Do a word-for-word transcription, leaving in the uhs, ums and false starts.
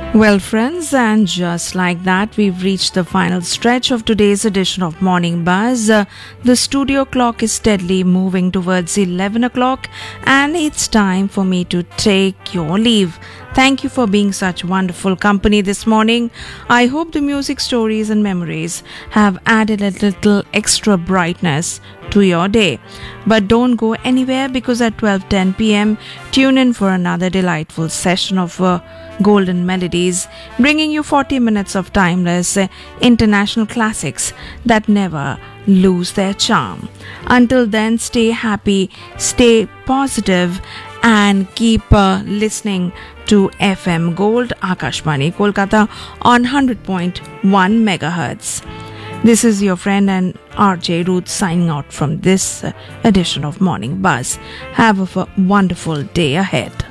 Well, friends, and just like that, we've reached the final stretch of today's edition of Morning Buzz. Uh, the studio clock is steadily moving towards eleven o'clock, and it's time for me to take your leave. Thank you for being such wonderful company this morning. I hope the music, stories, and memories have added a little extra brightness to your day. But don't go anywhere, because at twelve ten p.m. tune in for another delightful session of uh, Golden Melodies, bringing you forty minutes of timeless uh, international classics that never lose their charm. Until then, stay happy, stay positive, and keep uh, listening to F M Gold, Akashvani Kolkata on one hundred point one megahertz. This is your friend and R J Ruth signing out from this uh, edition of Morning Buzz. Have a f- wonderful day ahead.